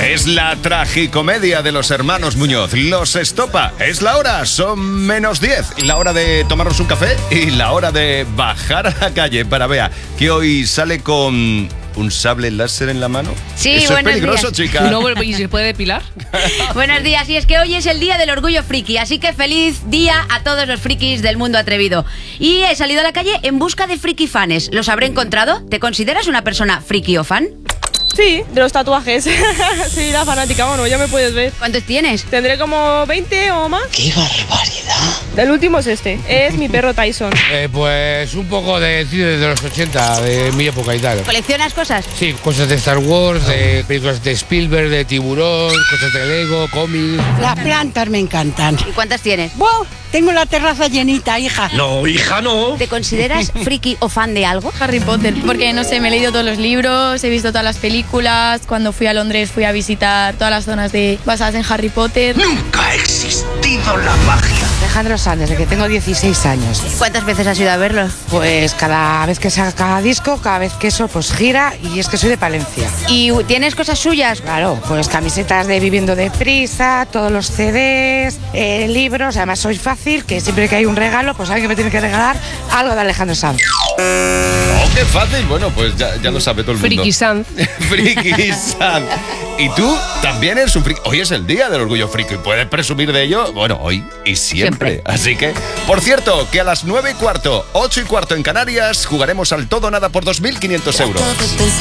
Es la tragicomedia de los hermanos Muñoz. Los estopa. Es la hora, son -10. La hora de tomarnos un café y la hora de bajar a la calle para Bea, que hoy sale con un sable láser en la mano. Sí, eso es peligroso, días. chica. No, ¿y se puede depilar? Buenos días, y es que hoy es el día del orgullo friki, así que feliz día a todos los frikis del mundo atrevido. Y he salido a la calle en busca de friki fanes. ¿Los habré encontrado? ¿Te consideras una persona friki o fan? Sí, de los tatuajes. Sí, la fanática, bueno, ya me puedes ver. ¿Cuántos tienes? Tendré como 20 o más. ¡Qué barbaridad! El último es este, es mi perro Tyson. Pues un poco de cine de los 80, de mi época y tal. ¿Coleccionas cosas? Sí, cosas de Star Wars, de películas de Spielberg, de Tiburón, cosas de Lego, cómics. Las plantas me encantan. ¿Y cuántas tienes? ¡Wow! Tengo la terraza llenita, hija. No, hija, no. ¿Te consideras friki o fan de algo? Harry Potter, porque no sé, me he leído todos los libros, he visto todas las películas. Cuando fui a Londres fui a visitar todas las zonas basadas en Harry Potter. Nunca ha existido la magia. Alejandro Sanz, desde que tengo 16 años. ¿Cuántas veces has ido a verlo? Pues cada vez que saca disco, cada vez que eso, pues gira, y es que soy de Palencia. ¿Y tienes cosas suyas? Claro, pues camisetas de Viviendo Deprisa, todos los CDs, libros, además soy fácil, que siempre que hay un regalo, pues alguien me tiene que regalar algo de Alejandro Sanz. Oh, qué fácil. Bueno, pues ya lo sabe todo el mundo. Friki Sanz. Friki Sanz. ¿Y tú también eres un friki? Hoy es el día del orgullo friki y puedes presumir de ello, bueno, hoy y siempre. Así que, por cierto, que a las 9:15, 8:15 en Canarias, jugaremos al todo nada por 2.500 euros.